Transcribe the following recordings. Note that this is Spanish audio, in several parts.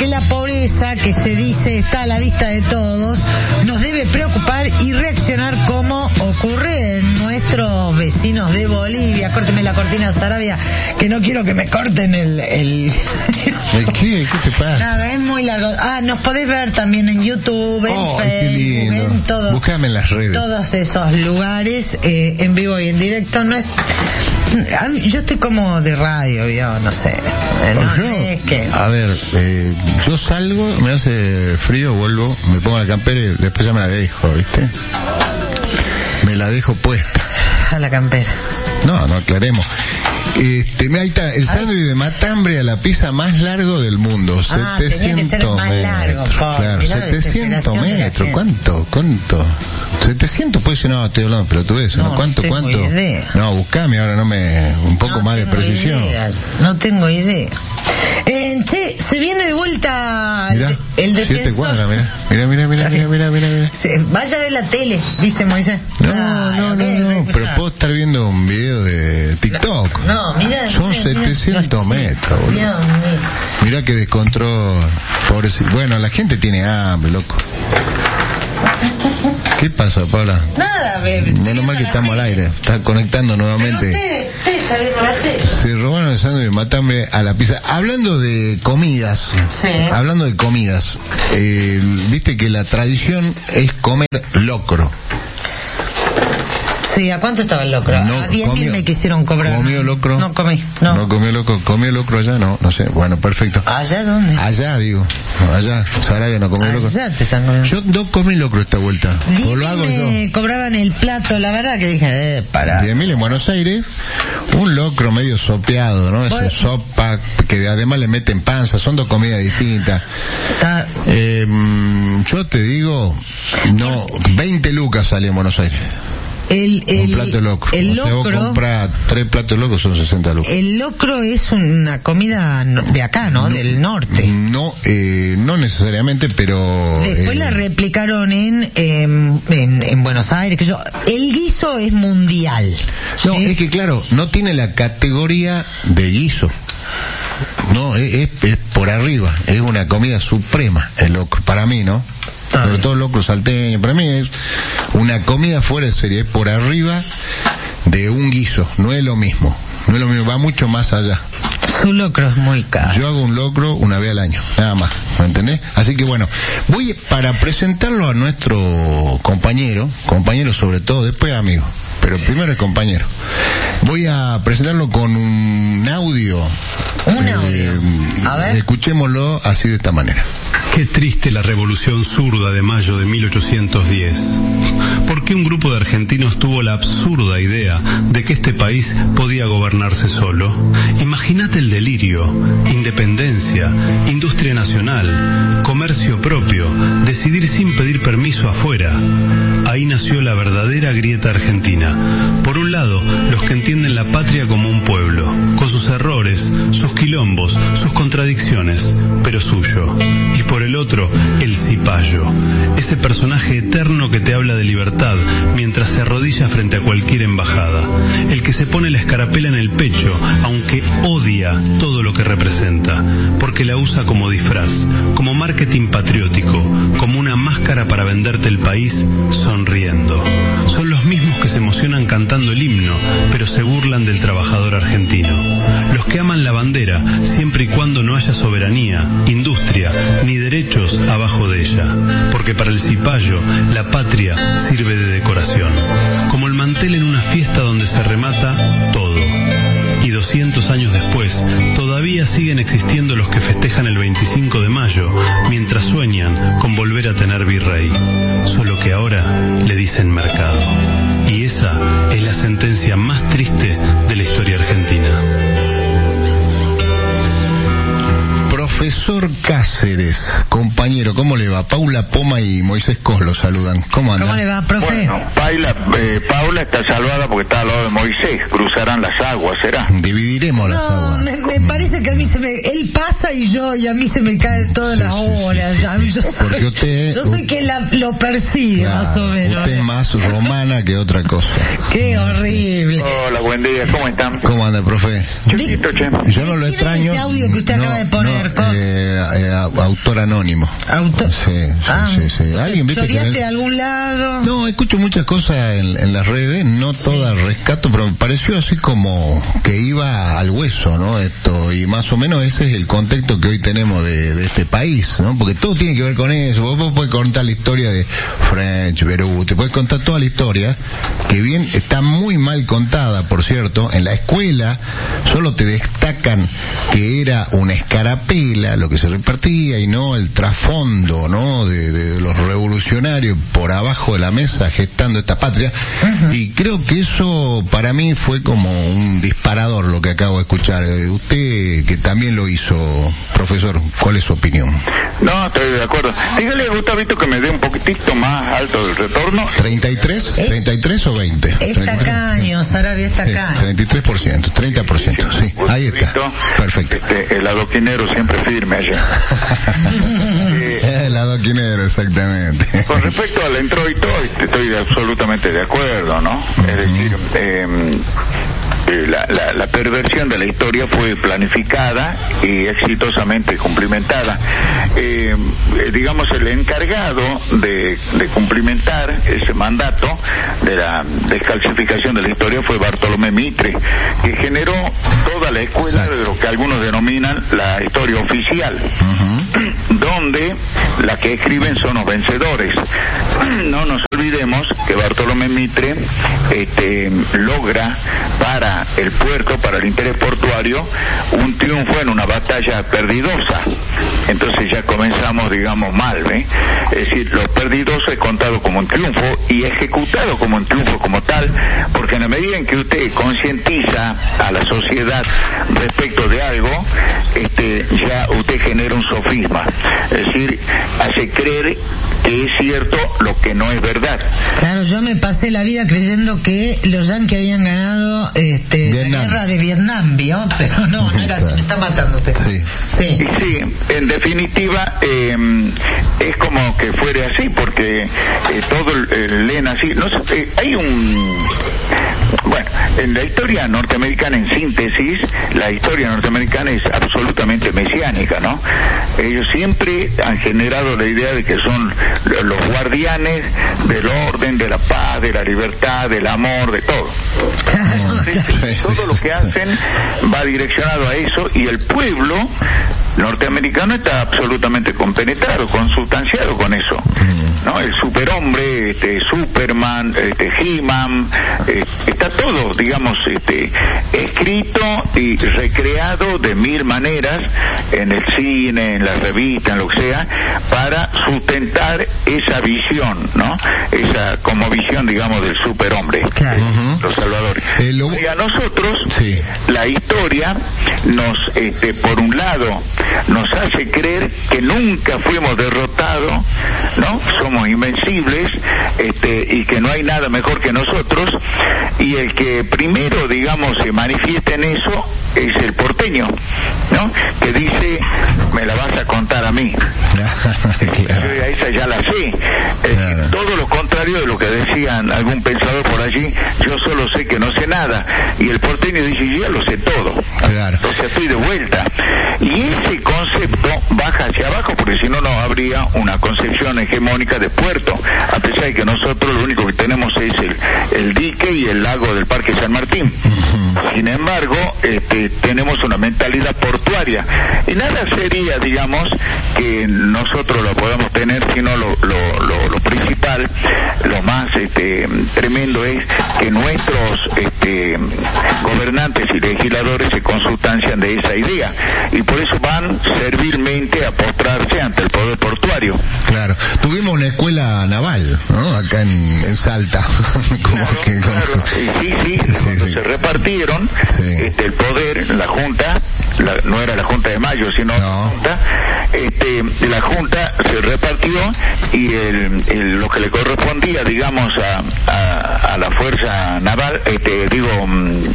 que la pobreza, que se dice está a la vista de todos, nos debe preocupar y reaccionar como ocurre en nuestros vecinos de Bolivia. Córteme la cortina, Sarabia, que no quiero que me corten el... ¿Qué te pasa? Nada, es muy largo. Nos podés ver también en YouTube, en Facebook, en todo. Búscame en las redes. Todos esos lugares, en vivo y en directo. No es... Yo estoy como de radio, yo no sé. Es que... A ver, yo salgo, me hace frío, vuelvo, me pongo la campera y después ya me la dejo, ¿viste? Me la dejo puesta. A la campera. No, aclaremos. Ahí está, el sándwich de matambre a la pizza más largo del mundo. 700 tenía que ser el más largo, claro, 700 metros. ¿Cuánto? 700, pues no, estoy hablando pelotudez, ¿no? ¿Cuánto? Idea. No, buscame ahora, un poco más de precisión. No tengo idea. Che, se viene de vuelta el defensor. 7 cuadras, mira. Vaya a ver la tele, dice Moisés. No, pero puedo estar viendo un video de TikTok. No, mira. Son 700 metros, boludo. Mira que descontrol. Pobrecito. Bueno, la gente tiene hambre, loco. ¿Qué pasa, Paula? Nada, bebé. Menos mal que estamos al aire. Está conectando nuevamente. Se robaron el sándwich de matambre a la pizza. Hablando de comidas. Sí. Viste que la tradición es comer locro. Sí, ¿a cuánto estaba el locro? A 10.000 me quisieron cobrar. ¿Comió locro? No comí, no. ¿No comió locro? ¿Comió locro allá? No sé. Bueno, perfecto. ¿Allá dónde? Allá, digo. Allá. Sarabia no comió locro. Allá te están comiendo. Yo no comí locro esta vuelta. O lo hago yo. Cobraban el plato, la verdad que dije, para. 10.000 en Buenos Aires, un locro medio sopeado, ¿no? Esa sopa que además le meten panza, son dos comidas distintas. Yo te digo, 20 lucas sale en Buenos Aires. Un plato de locro. El locro. Vos compras 3 platos de locro, son 60 lucas. El locro es una comida de acá, ¿no? Del norte. No necesariamente, pero... Después la replicaron en Buenos Aires, el guiso es mundial. No, ¿sí? Es que claro, no tiene la categoría de guiso. No, es por arriba, es una comida suprema el locro, para mí, ¿no? Sobre todo locro salteño, para mí es una comida fuera de serie, es por arriba de un guiso, no es lo mismo, va mucho más allá. Su locro es muy caro. Yo hago un locro una vez al año, nada más, ¿me entendés? Así que bueno, voy para presentarlo a nuestro compañero sobre todo, después amigo, pero primero es compañero. Voy a presentarlo con un audio. A ver. Escuchémoslo así de esta manera. Qué triste la revolución zurda de mayo de 1810. ¿Por qué un grupo de argentinos tuvo la absurda idea de que este país podía gobernarse solo? Imagínate el delirio, independencia, industria nacional, comercio propio, decidir sin pedir permiso afuera. Ahí nació la verdadera grieta argentina. Por un lado, los que entienden la patria como un pueblo, con sus errores, sus quilombos, sus contradicciones, pero suyo. Y por el otro, el cipayo, ese personaje eterno que te habla de libertad mientras se arrodilla frente a cualquier embajada, el que se pone la escarapela en el pecho, aunque odia todo lo que representa, porque la usa como disfraz, como marketing patriótico, como una máscara para venderte el país sonriendo. Son los mismos que se emocionan cantando el himno, pero se burlan del trabajador argentino. Los que aman la bandera, siempre y cuando no haya soberanía, industria, ni derechos abajo de ella, porque para el cipayo, la patria sirve de decoración, como el mantel en una fiesta donde se remata todo. Y 200 años después, todavía siguen existiendo los que festejan el 25 de mayo, mientras sueñan con volver a tener virrey. Solo que ahora le dicen mercado. Y esa es la sentencia más triste de la historia argentina. Profesor Cáceres, compañero, ¿cómo le va? Paula Poma y Moisés Cos lo saludan. ¿Cómo anda? ¿Cómo le va, profe? Bueno, Paula está salvada porque está al lado de Moisés. Cruzarán las aguas, ¿será? Dividiremos las aguas. Me parece que a mí él pasa y a mí se me caen todas las olas. Yo soy que lo persigue, claro, más o menos. Usted es más romana que otra cosa. Qué horrible. Hola, buen día, ¿cómo están? ¿Cómo anda, profe? Chusito, che. Yo no lo extraño. Ese audio que usted acaba de poner, autor anónimo. Sí. ¿Alguien viste ¿Choreaste de algún lado? No, escucho muchas cosas en las redes, no todas rescato, pero me pareció así como que iba al hueso, ¿no? Esto, y más o menos ese es el contexto que hoy tenemos de este país, ¿no? Porque todo tiene que ver con eso. Vos podés contar la historia de French, Beruti, podés contar toda la historia, que bien está muy mal contada, por cierto. En la escuela solo te destacan que era una escarapela lo que se repartía y no el trasfondo, ¿no? De los revolucionarios por abajo de la mesa gestando esta patria. Y creo que eso para mí fue como un disparador lo que acabo de escuchar. Usted que también lo hizo, profesor, ¿cuál es su opinión? No, estoy de acuerdo. Dígale a Gustavito que me dé un poquitito más alto del retorno. ¿33 o 20? Es tacaño, Sarabia, es tacaño. 33%, 30%, sí. Ahí está. Perfecto. El adoquinero siempre firme allá. El adoquinero, exactamente. Con respecto al introito, estoy absolutamente de acuerdo, ¿no? Es decir, la perversión de la historia fue planificada y exitosamente cumplimentada. Digamos, el encargado de cumplimentar ese mandato de la descalcificación de la historia fue Bartolomé Mitre, que generó toda la escuela de lo que algunos denominan la historia oficial, donde la que escriben son los vencedores. No nos olvidemos que Bartolomé Mitre logra para el puerto, para el interés portuario, un triunfo en una batalla perdidosa. Entonces ya comenzamos, digamos, mal, ¿eh? Es decir, lo perdidoso es contado como un triunfo y ejecutado como un triunfo como tal, porque en la medida en que usted concientiza a la sociedad respecto de algo, ya usted genera un sofisma. Es decir, hace creer que es cierto lo que no es verdad. Claro, yo me pasé la vida creyendo que los yanquis habían ganado la guerra de Vietnam, ¿vio? Pero no era así, me está matando usted. Sí. Sí, en definitiva, es como que fuere así, porque todo leen así. No sé, hay bueno, en la historia norteamericana, en síntesis, la historia norteamericana es absolutamente mesiánica, ¿no? Ellos siempre han generado la idea de que son los guardianes del orden, de la paz, de la libertad, del amor, de todo. Entonces, todo lo que hacen va direccionado a eso, y el pueblo norteamericano está absolutamente compenetrado, consustanciado con eso, ¿no? El superhombre, Superman, He-Man, está todo, digamos, escrito y recreado de mil maneras en el cine, en la revista, en lo que sea, para sustentar esa visión, ¿no? Esa como visión, digamos, del superhombre, los salvadores. Y a nosotros, la historia nos, por un lado, nos hace creer que nunca fuimos derrotados, ¿no? Somos invencibles, y que no hay nada mejor que nosotros, y el que primero, digamos, se manifiesta en eso es el porteño, ¿no? Que dice, me la vas a contar a mí. Yo a esa ya la sé. Todo lo contrario de lo que decían algún pensador por allí, yo solo sé que no sé nada, y el porteño dice, yo ya lo sé todo. Entonces estoy de vuelta. Y ese concepto baja hacia abajo, porque si no, no habría una concepción hegemónica de puerto, a pesar de que nosotros lo único que tenemos es el dique y el lago del Parque San Martín. Sin embargo, tenemos una mentalidad portuaria, y nada sería, digamos, que nosotros lo podamos tener, sino lo principal, lo más tremendo es que nuestros gobernantes y legisladores se consustancian de esa idea, y por eso van servilmente a postrarse ante el poder portuario. Claro, tuvimos una escuela naval, ¿no? Acá en Salta. Cuando se repartieron el poder, la Junta, no era la Junta de Mayo, sino la Junta, la Junta se repartió, y lo que le correspondía, digamos, a la fuerza naval,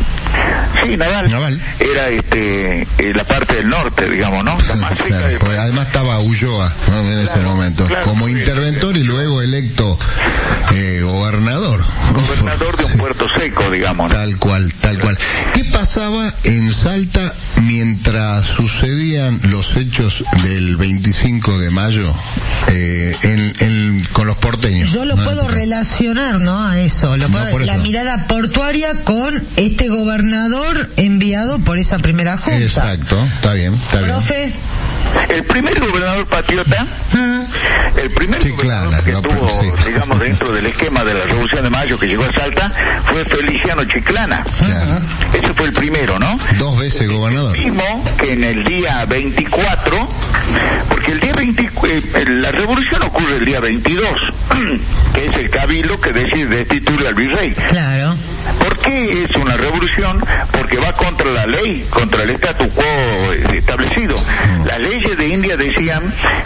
naval, era la parte del norte, digamos, ¿no? La más rica, además además estaba Ulloa, ¿no? En ese momento, como interventor y luego electo gobernador de un puerto seco, digamos. Tal cual. ¿Qué pasaba en Salta mientras sucedían los hechos del 25 de mayo con los porteños? Yo lo puedo relacionar, ¿no? A eso. La mirada portuaria con este gobernador enviado por esa primera junta. Exacto, está bien. Profe. El primer gobernador patriota, el primer gobernador que estuvo, digamos, dentro del esquema de la Revolución de Mayo que llegó a Salta, fue Feliciano Chiclana. Ese fue el primero, ¿no? 2 veces gobernador. Mismo que en el día 24, porque el día 24, la revolución ocurre el día 22, que es el cabildo que decide destituir al virrey. Claro. ¿Por qué es una revolución? Porque va contra la ley, contra el statu quo establecido. Las leyes de India decían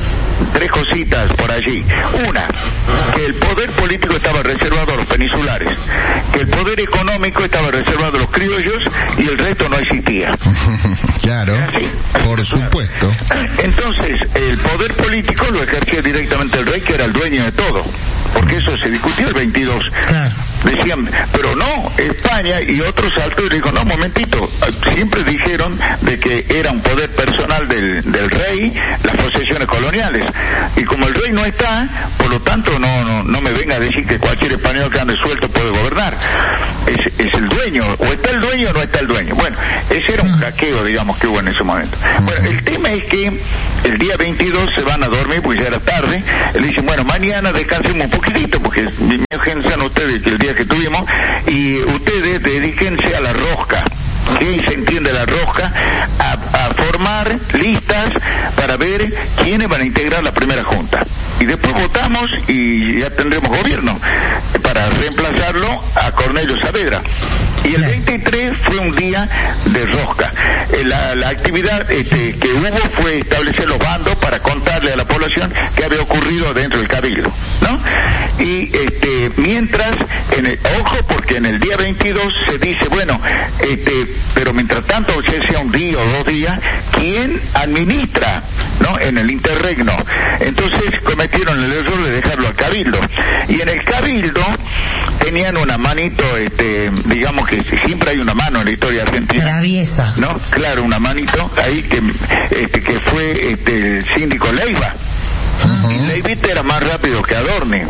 3 cositas por allí. Una, que el poder político estaba reservado a los peninsulares, que el poder económico estaba reservado a los criollos y el resto no existía. Claro, por supuesto. Entonces, el poder político lo ejercía directamente el rey, que era el dueño de todo, porque eso se discutió el 22. Claro. Decían, pero no, España y otros saltó y dijo, no, momentito, siempre dijeron de que era un poder personal del rey, las posesiones coloniales, y como el rey no está, por lo tanto no me venga a decir que cualquier español que ande suelto puede gobernar. Es el dueño, o está el dueño o no está el dueño. Bueno, ese era un hackeo, digamos, que hubo en ese momento. Bueno, el tema es que el día 22 se van a dormir, porque ya era tarde, le dicen, bueno, mañana descansemos un poquitito, porque imagínense ustedes que el día que tuvimos, y ustedes dedíquense a la rosca. ¿Qué se entiende la rosca? A formar listas para ver quiénes van a integrar la primera junta. Y después votamos y ya tendremos gobierno para reemplazarlo a Cornelio Saavedra. Y el 23 fue un día de rosca. La actividad que hubo fue establecer los bandos para contarle a la población qué había ocurrido dentro del cabildo, ¿no? Y mientras, ojo, porque en el día 22 se dice, bueno, pero mientras tanto, sea un día o 2 días, ¿quién administra, no? En el interregno. Entonces cometieron el error de dejarlo al cabildo. Y en el cabildo tenían una manito, digamos que siempre hay una mano en la historia argentina. Traviesa. ¿No? Claro, una manito ahí que fue el síndico Leiva. Y Leivita era más rápido que Adorni.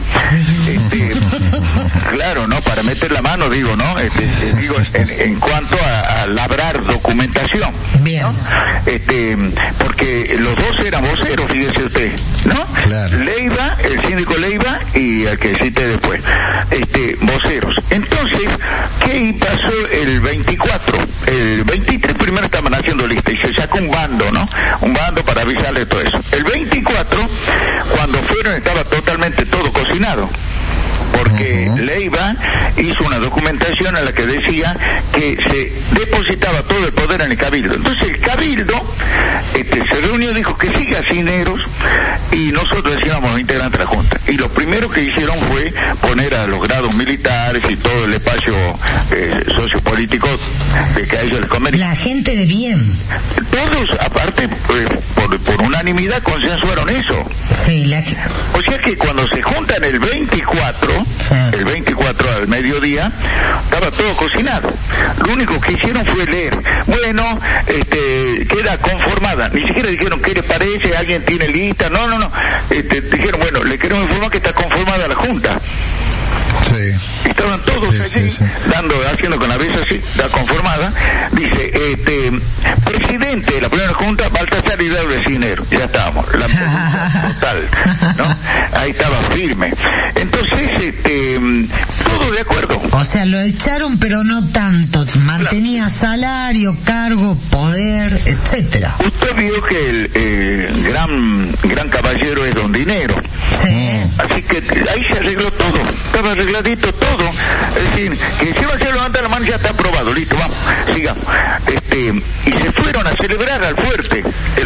Claro, ¿no? Para meter la mano, digo, ¿no? Digo, en cuanto a labrar documentación. Bien. ¿No? Porque los dos eran voceros, fíjese usted, ¿no? Claro. Leiva, el síndico Leiva y el que cité después. Voceros. Entonces, ¿qué pasó el 24? El 23 primero estaban haciendo lista y se sacó un bando, ¿no? Un bando para avisarle todo eso. El 24, cuando fueron, estaba totalmente todo cocinado, porque Leiva hizo una documentación en la que decía que se depositaba todo el poder en el cabildo. Entonces el cabildo se reunió, dijo que sí, gasineros, y nosotros decíamos los integrantes de la junta. Y lo primero que hicieron fue poner a los grados militares y todo el espacio sociopolítico que a ellos les convenía. La gente de bien. Todos, aparte, por unanimidad consensuaron eso. Sí, o sea que cuando se juntan el 24, el 24 al mediodía, estaba todo cocinado. Lo único que hicieron fue leer. Bueno, queda conformada. Ni siquiera dijeron qué le parece, alguien tiene lista. No. Dijeron, bueno, le queremos informar que está conformada la junta. Sí. Estaban todos allí, haciendo con la cabeza así, está conformada. Dice, presidente de la primera junta, Baltasar Hidalgo Vecinero. Ya estábamos, la total, ¿no? Ahí estaba firme. Entonces, todo de acuerdo. O sea, lo echaron, pero no tanto. Mantenía salario, cargo, poder, etcétera. Usted vio que el gran caballero es don Dinero. Sí. Así que ahí se arregló todo. Estaba arregladito todo. Es decir, que si no se levanta la mano ya está aprobado. Listo, vamos, sigamos. Y se fueron a celebrar al fuerte. El fuerte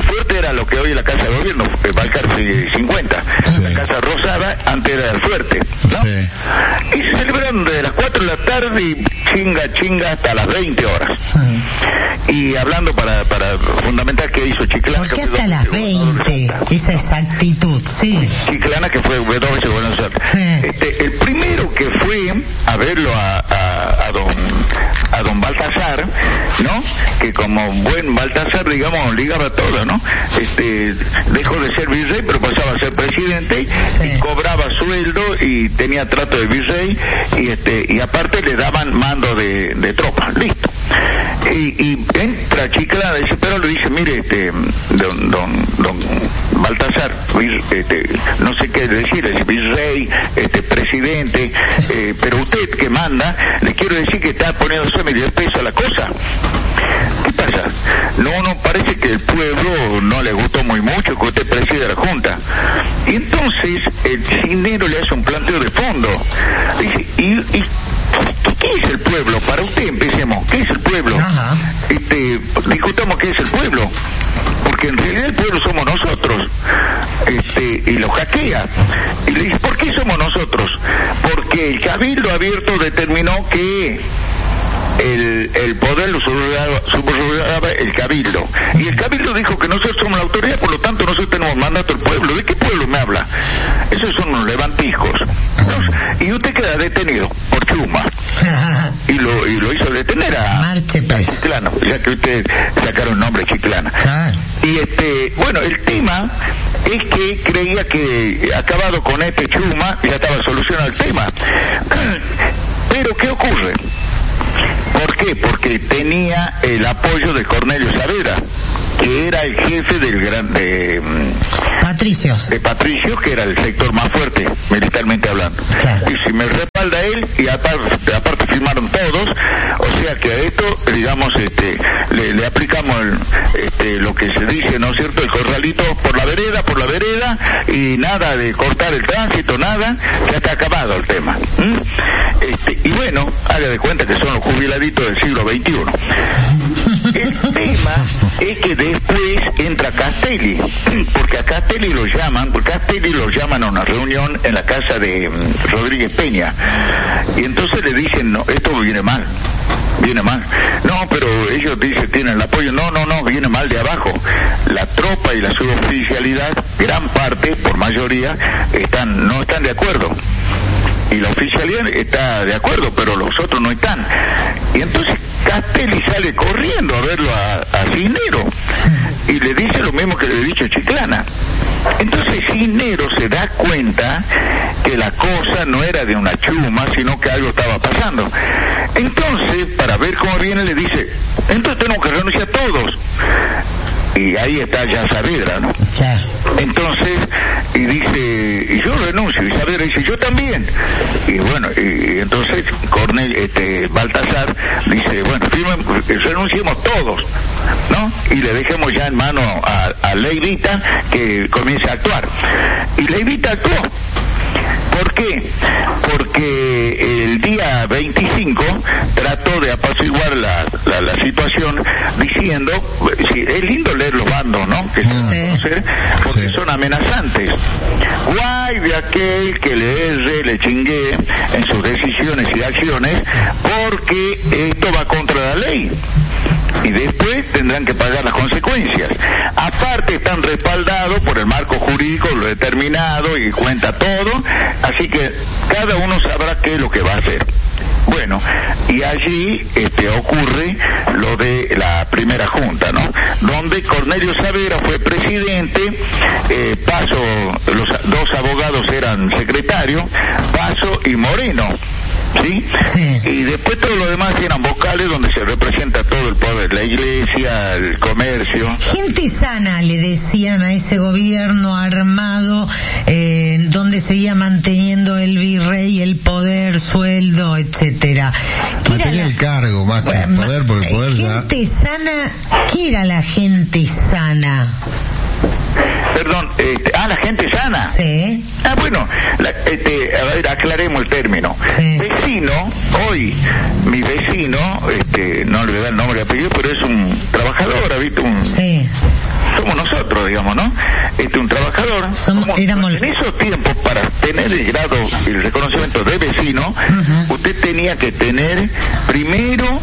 era lo que hoy es la Casa de Gobierno, Balcarce 50, la Casa Rosada, antes era del Fuerte, ¿no? Y se celebraron desde las 4 de la tarde y chinga hasta las 20 horas. Y hablando para fundamental que hizo Chiclana. ¿Por qué hasta las 20? Esa exactitud, sí. Chiclana, que fue 2 veces Buenos Aires. El primero que fue a verlo a don Baltasar, ¿no? Que como buen Baltasar, digamos, ligaba todo, ¿no? Dejó de ser virrey, pero pasaba a ser presidente, y cobraba sueldo y tenía trato de virrey, y aparte le daban mando de tropas, listo. Y entra Chiclana, dice, pero le dice, mire, don Baltasar, no sé qué decirle, virrey, presidente, pero usted que manda, le quiero decir que está poniéndose medio peso a la cosa. ¿Qué pasa? No, parece que el pueblo no le gustó muy mucho que usted presida la Junta. Y entonces el Cisnero le hace un planteo de fondo. Dice, ¿qué es el pueblo? Para usted empecemos, ¿qué es el pueblo? Discutamos qué es el pueblo, porque en realidad el pueblo somos nosotros. Y lo hackea y le dice, ¿por qué somos nosotros? Porque el Cabildo Abierto determinó que el poder lo subrogaba el Cabildo, y el Cabildo dijo que nosotros somos la autoridad, por lo tanto nosotros tenemos mandato del pueblo. ¿De qué pueblo me habla? Esos son los levantijos, ¿no? Y usted queda detenido por chuma, y lo hizo detener a Chiclana, ya que usted sacaron nombre Chiclana. Y bueno, el tema es que creía que acabado con chuma ya estaba solucionado el tema. Pero ¿qué ocurre? ¿Por qué? Porque tenía el apoyo de Cornelio Saavedra, que era el jefe de Patricios, que era el sector más fuerte, militarmente hablando. Claro. Y si me respalda él, y aparte firmaron todos, o sea que a esto, digamos, le aplicamos lo que se dice, ¿no es cierto?, el corralito por la vereda, y nada de cortar el tránsito, nada, ya está acabado el tema. Y bueno, haga de cuenta que son los jubiladitos del siglo XXI. El tema es que después entra Castelli, porque a Castelli lo llaman a una reunión en la casa de Rodríguez Peña, y entonces le dicen, no, esto viene mal. No, pero ellos dicen, tienen el apoyo. No, viene mal de abajo. La tropa y la suboficialidad, gran parte, por mayoría, no están de acuerdo. Y la oficialidad está de acuerdo, pero los otros no están. Y entonces Castelli sale corriendo a verlo a Cisnero, y le dice lo mismo que le he dicho a Chiclana. Entonces Cisnero se da cuenta que la cosa no era de una chuma, sino que algo estaba pasando. Entonces, para ver cómo viene, le dice, entonces tenemos que renunciar todos. Y ahí está ya Saavedra, ¿no? Claro. Entonces, y dice, y yo renuncio, y Saavedra dice, yo también. Y bueno, y entonces Baltasar dice, bueno, renunciemos todos, ¿no? Y le dejemos ya en mano a Leivita que comience a actuar. Y Leivita actuó. ¿Por qué? Porque el día 25 trató de apaciguar la situación diciendo, es lindo leer los bandos, ¿no? Que se conocen, porque son amenazantes. Guay de aquel que le chingue en sus decisiones y acciones, porque esto va contra la ley. Y después tendrán que pagar las consecuencias. Aparte están respaldados por el marco jurídico, lo determinado, y cuenta todo, así que cada uno sabrá qué es lo que va a hacer. Bueno, y allí ocurre lo de la primera junta, ¿no? Donde Cornelio Saavedra fue presidente, los dos abogados eran secretarios, Paso y Moreno. ¿Sí? Y después todo lo demás eran vocales, donde se representa todo el poder, la iglesia, el comercio. Gente sana, le decían a ese gobierno armado, donde seguía manteniendo el virrey el poder, sueldo, etcétera. Mantenía el cargo más que el poder, porque el poder gente sana, ¿qué era la gente sana? Perdón, la gente sana. Sí. Bueno, a ver, aclaremos el término. Sí. Vecino, hoy, mi vecino, no le da el nombre y apellido, pero es un trabajador, ¿viste? Sí. somos nosotros, digamos, ¿no? Un trabajador. En esos tiempos, para tener el grado, el reconocimiento de vecino, usted tenía que tener primero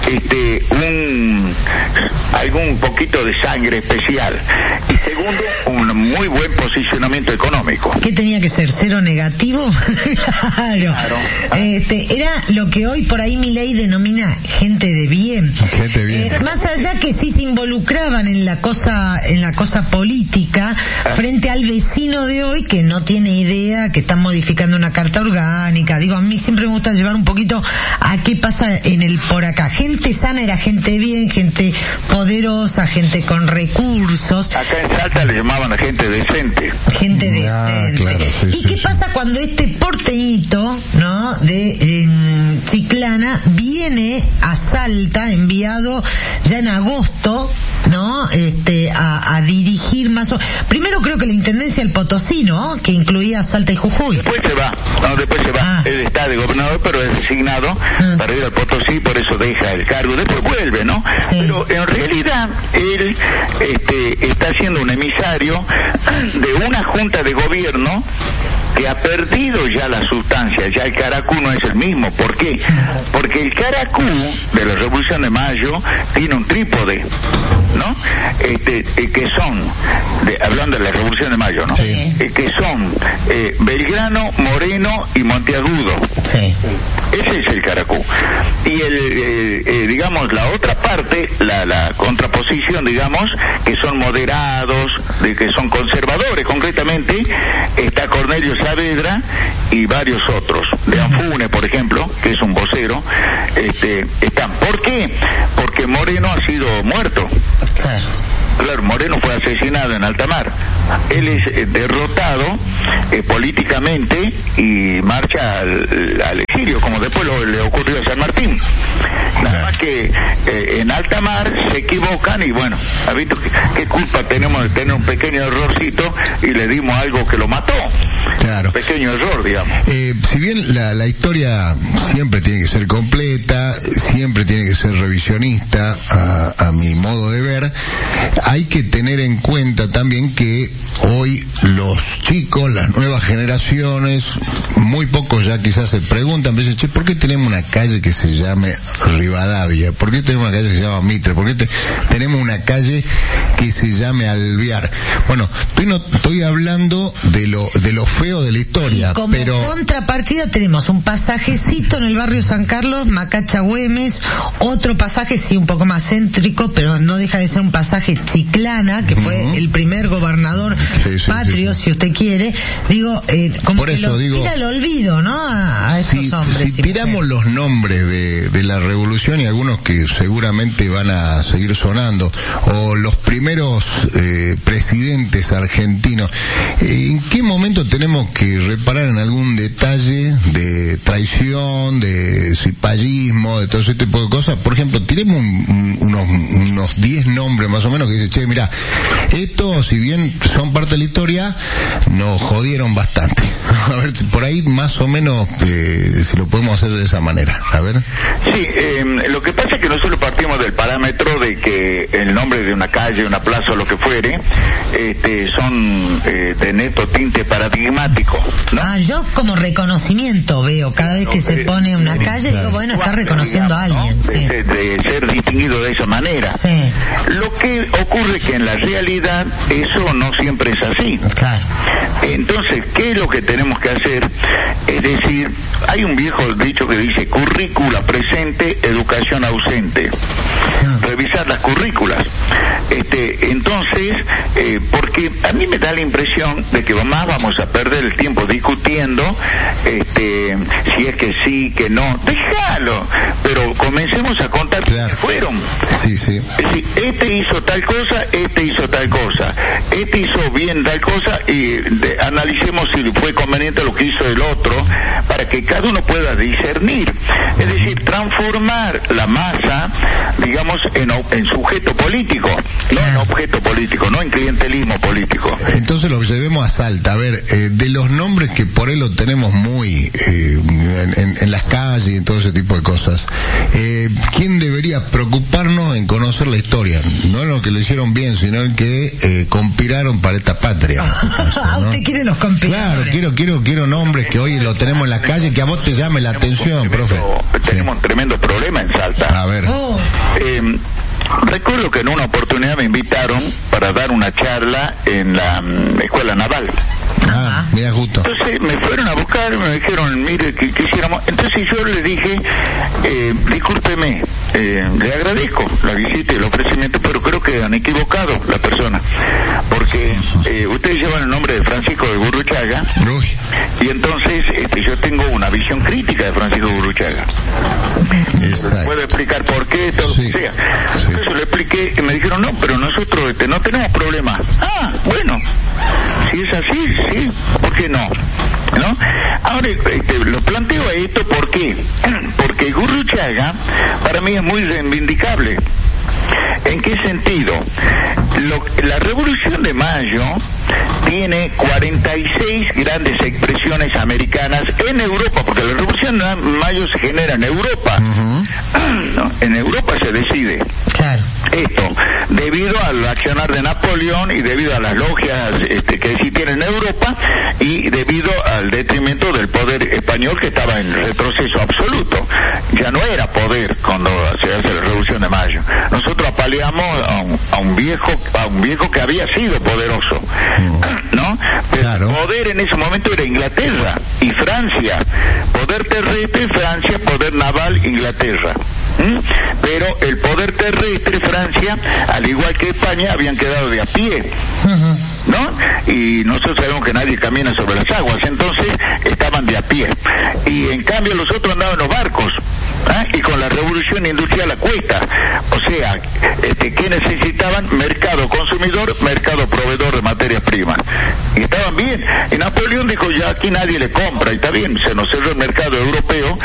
algún poquito de sangre especial, y segundo, un muy buen posicionamiento económico. ¿Qué tenía que ser? ¿Cero negativo? Claro. Era lo que hoy por ahí Milei denomina gente de bien. Gente bien. Más allá que sí se involucraban en la cosa política, frente al vecino de hoy que no tiene idea, que están modificando una carta orgánica. Digo, a mí siempre me gusta llevar un poquito a qué pasa en el por acá. Gente sana era gente bien, gente poderosa, gente con recursos. Acá en Salta le llamaban a gente decente. Gente decente. Claro, sí, ¿Y qué pasa cuando este porteñito, ¿no?, de Chiclana viene a Salta, enviado ya en agosto, ¿no?, a dirigir más primero creo que la Intendencia del Potosí, ¿no?, que incluía Salta y Jujuy. Después se va. Él está de gobernador, pero es designado para ir al Potosí, por eso deja el cargo. Después vuelve, ¿no? Sí. Pero en realidad él está siendo un emisario de una junta de gobierno que ha perdido ya la sustancia. Ya el Caracú no es el mismo. ¿Por qué? Porque el Caracú de la Revolución de Mayo tiene un trípode, ¿no? Que son, hablando de la Revolución de Mayo, ¿no? Sí. Que son Belgrano, Moreno y Monteagudo. Sí. Ese es el Caracú. Y digamos, la otra parte, la contraposición, digamos, que son moderados, que son conservadores, concretamente, está Cornelio Saavedra y varios otros. De Anfune, por ejemplo, que es un vocero, están. ¿Por qué? Porque Moreno ha sido muerto. Claro, Moreno fue asesinado en alta mar. Él es derrotado políticamente y marcha al exilio, como después le ocurrió a San Martín. Nada más que en alta mar se equivocan y bueno, ¿ha visto qué culpa tenemos de tener un pequeño errorcito y le dimos algo que lo mató? Claro. Un pequeño error, digamos. Si bien la historia siempre tiene que ser completa, siempre tiene que ser revisionista, a mi modo de ver, hay que tener en cuenta también que hoy los chicos, las nuevas generaciones, muy pocos ya quizás se preguntan, dicen, che, ¿por qué tenemos una calle que se llame Rivadavia? ¿Por qué tenemos una calle que se llama Mitre? ¿Por qué tenemos una calle que se llame Alvear? Bueno, estoy hablando de lo feo de la historia, como contrapartida tenemos un pasajecito en el barrio San Carlos, Macacha Güemes, otro pasaje sí un poco más céntrico, pero no deja de ser un pasaje Chiclana, que fue el primer gobernador patrio, si usted quiere. Digo, como por que eso, tira al olvido, ¿no?, a estos hombres. Si tiramos los nombres de la revolución, y algunos que seguramente van a seguir sonando, o los primeros presidentes argentinos, ¿en qué momento tenemos que reparar en algún detalle de traición, de cipallismo, de todo ese tipo de cosas? Por ejemplo, tiremos unos 10 nombres más o menos que dice, che, mira, estos, si bien son parte de la historia, nos jodieron bastante. A ver, por ahí más o menos si lo podemos hacer de esa manera. A ver. Sí, lo que pasa es que nosotros partimos del parámetro de que el nombre de una calle, una plaza o lo que fuere, son de neto tinte paradigmático, ¿no? Yo como reconocimiento veo, cada vez que se pone una calle, digo, bueno, está reconociendo a alguien. ¿No? Sí. De ser distinguido de esa manera. Sí. Lo que ocurre que en la realidad eso no siempre es así. Claro. Entonces, ¿qué es lo que tenemos que hacer? Es decir, hay un viejo dicho que dice currícula presente, educación ausente. Revisar las currículas. Entonces, porque a mí me da la impresión de que más vamos a perder el tiempo discutiendo si es que sí, que no. Déjalo, pero comencemos a contar claro. qué fueron. Sí. Este hizo tal cosa, este hizo tal cosa, este hizo bien tal cosa, y analicemos si fue conveniente lo que hizo el otro, para que cada uno pueda discernir. Es decir, transformar la masa, digamos, en sujeto político, no en objeto político, no en clientelismo político. Entonces lo que debemos vamos a Salta, a ver, de los nombres que por él lo tenemos muy en las calles y en todo ese tipo de cosas, ¿quién debería preocuparnos en conocer la historia? No lo que lo hicieron bien, sino el que conspiraron para esta patria. ¿No? Usted quiere los conspiradores. Claro, quiero nombres que hoy lo tenemos en la calle, que a vos te llame la atención, profe. Tenemos un tremendo problema en Salta. A ver. Recuerdo que en una oportunidad me invitaron para dar una charla en la escuela naval. Mira, justo. Entonces me fueron a buscar, me dijeron, mire, que quisiéramos. Entonces yo les dije, discúlpeme, le agradezco la visita y el ofrecimiento, pero creo que han equivocado la persona, porque ustedes llevan el nombre de Francisco de Gurruchaga, y entonces yo tengo una visión crítica de Francisco Gurruchaga. ¿Puedo explicar por qué? Todo lo que sea. Entonces lo expliqué y me dijeron, no, pero nosotros no tenemos problema. Bueno, si es así, sí, ¿por qué no? ¿No? Ahora lo planteo a esto, ¿por qué? Porque Gurruchaga para mí es muy reivindicable. ¿En qué sentido? La Revolución de Mayo tiene 46 grandes expresiones americanas en Europa, porque la Revolución de Mayo se genera en Europa. No, en Europa se decide. Claro. Esto, debido al accionar de Napoleón y debido a las logias que existían en Europa y debido al detrimento del poder español, que estaba en retroceso absoluto. Ya no era poder cuando se hace la Revolución de Mayo. Nosotros apaleamos a un viejo que había sido poderoso, ¿no? Pero claro, el poder en ese momento era Inglaterra y Francia. Poder terrestre, Francia; poder naval, Inglaterra. Pero el poder terrestre, Francia, al igual que España, habían quedado de a pie, ¿no? Y nosotros sabemos que nadie camina sobre las aguas, entonces estaban de a pie. Y en cambio los otros andaban en los barcos, y con la revolución industrial a cuesta. O sea, ¿qué necesitaban? Mercado consumidor, mercado proveedor de materias primas. Y estaban bien. Y Napoleón dijo, ya aquí nadie le compra, y está bien, se nos cerró el mercado europeo,